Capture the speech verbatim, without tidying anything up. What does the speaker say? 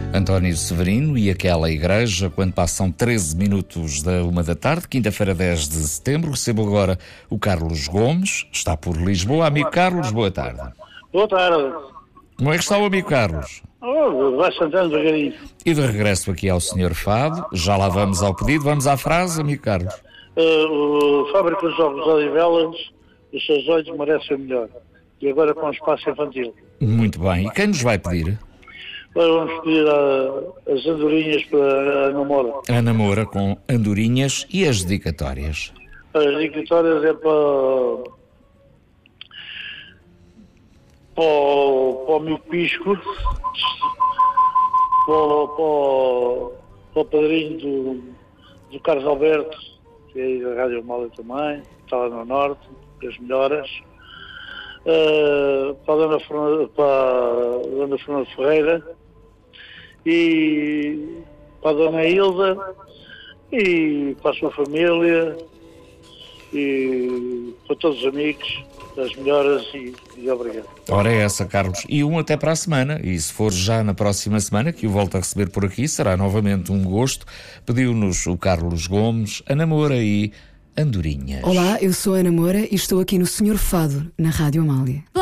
António Severino e aquela igreja, quando passam treze minutos da uma da tarde, quinta-feira, dez de setembro. Recebo agora o Carlos Gomes, está por Lisboa. Amigo Carlos, boa tarde. Boa tarde. Como é que está o amigo Carlos? Oh, vai sentando devagarinho. E de regresso aqui ao senhor Fado, já lá vamos ao pedido, vamos à frase, amigo Carlos. Uh, o Fábrica dos Ovos Odivelas, os seus olhos merecem melhor. E agora com o espaço infantil. Muito bem. E quem nos vai pedir? Agora vamos pedir a, as andorinhas para a namora. A namora com andorinhas e as dedicatórias. As dedicatórias é para, para, o, para o amigo Pisco, para, o- para, o- para o padrinho do, do Carlos Alberto, que é aí da Rádio Amália também, está lá no Norte, as melhoras. Uh, para, a Dona Fernanda, para a Dona Fernanda Ferreira e para a Dona Hilda e para a sua família e para todos os amigos, as melhoras e, e obrigado. Ora é essa, Carlos. E um até para a semana. E se for já na próxima semana, que o volto a receber por aqui, será novamente um gosto. Pediu-nos o Carlos Gomes, a namora e andorinhas. Olá, eu sou a Ana Moura e estou aqui no senhor Fado, na Rádio Amália.